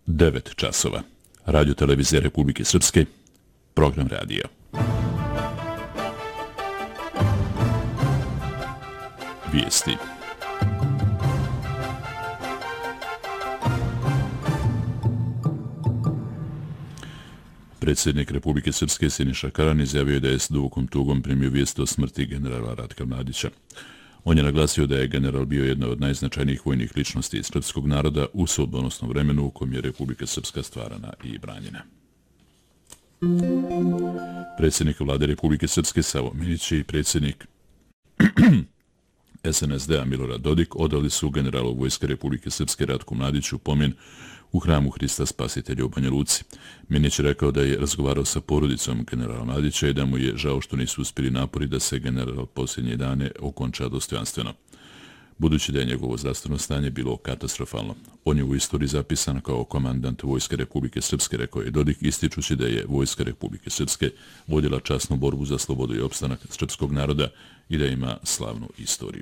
9 časova. Radio televizija Republike Srpske, program radija. Vijesti. Predsjednik Republike Srpske Siniša Karan izjavio da je s dubokom tugom primio vijest o smrti generala Ratka Mladića. On je naglasio da je general bio jedna od najznačajnijih vojnih ličnosti srpskog naroda u sudbonosnom vremenu u kojem je Republika Srpska stvarana i branjena. Predsjednik vlade Republike Srpske Savo Minić i predsjednik SNSD-a Milorad Dodik odali su generalu vojske Republike Srpske Ratku Mladiću pomen u hramu Hrista Spasitelja u Banja Luci. Minić je rekao da je razgovarao sa porodicom generala Mladića i da mu je žao što nisu uspjeli napori da se general posljednje dane okonča dostojanstveno. Budući da je njegovo zdravstveno stanje bilo katastrofalno. On je u istoriji zapisan kao komandant Vojske Republike Srpske, rekao je Dodik, ističući da je Vojska Republike Srpske vodila časnu borbu za slobodu i opstanak srpskog naroda i da ima slavnu istoriju.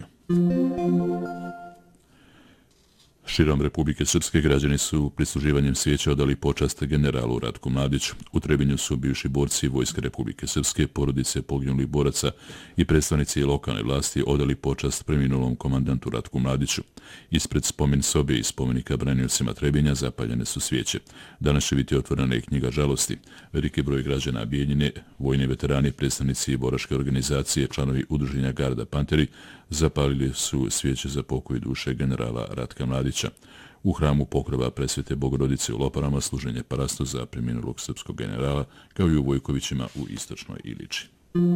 Širom Republike Srpske građani su prisluživanjem svijeća odali počast generalu Ratku Mladiću. U Trebinju su bivši borci Vojske Republike Srpske, porodice poginulih boraca i predstavnici lokalne vlasti odali počast preminulom komandantu Ratku Mladiću. Ispred spomen sobe i spomenika braniocima Trebinja zapaljene su svijeće. Danas će biti otvorena i knjiga žalosti. Veliki broj građana Bijeljine, vojni veterani, predstavnici boraške organizacije, članovi udruženja Garda Panteri zapalili su svijeće za pokoj duše generala Ratka Mladića. U hramu pokrova Presvete Bogorodice u Loparama služenje parasto za preminulog srpskog generala, kao i u Vojkovićima u Istočnoj Iliči.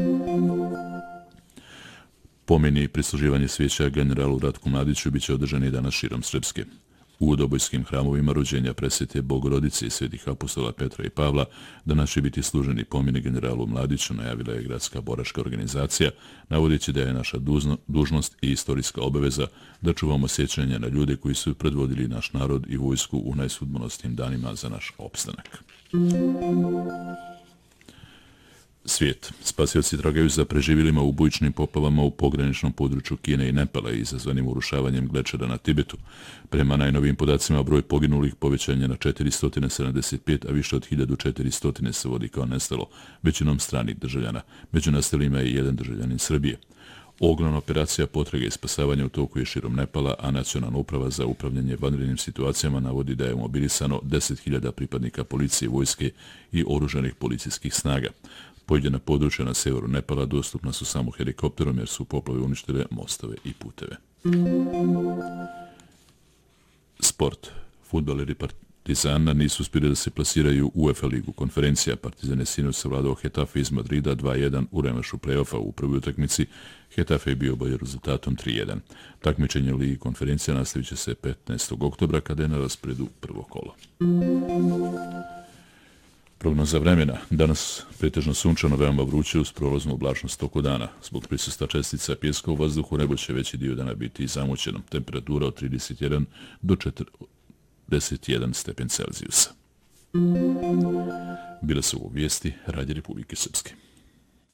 Pomeni i prisluživanje svijeća generalu Ratku Mladiću biće održani danas širom Srpske. U Dobojskim hramovima rođenja Presvete Bogorodice i svetih apostola Petra i Pavla danas će biti služeni pomeni generalu Mladiću, najavila je Gradska boraška organizacija, navodeći da je naša dužnost i istorijska obaveza da čuvamo sjećanja na ljude koji su predvodili naš narod i vojsku u najsudbonosnim danima za naš opstanak. Svijet. Spasioci tragaju za preživjelima u bujičnim poplavama u pograničnom području Kine i Nepala izazvanim urušavanjem glečera na Tibetu. Prema najnovijim podacima broj poginulih povećan je na 475, a više od 1400 se vodi kao nestalo, većinom stranih državljana. Među nestalima je jedan državljanin Srbije. Ogromna operacija potrage i spasavanja u toku je širom Nepala, a Nacionalna uprava za upravljanje vanrednim situacijama navodi da je mobilisano 10.000 pripadnika policije, vojske i oružanih policijskih snaga. Pojedina područja na severu Nepala dostupna su samo helikopterom jer su poplave uništile mostove i puteve. Sport. Fudbaleri Partizana nisu uspjeli da se plasiraju u UEFA ligu. Konferencija Partizan je sinoć savladao Hetafe iz Madrida 2-1 u remašu play-offa u prvoj utakmici. Hetafe je bio bolji rezultatom 3-1. Takmičenje u ligi konferencija nastavit će se 15. oktobra kada je na raspredu prvo kolo. Prognoza vremena. Danas pretežno sunčano, veoma vruće uz prolaznu oblačnost toku dana. Zbog prisustva čestica pijeska u vazduhu nebo će veći dio dana biti zamućeno. Temperatura od 31 do 41 stepen Celzijusa. Bile su ovo vijesti Radija Republike Srpske.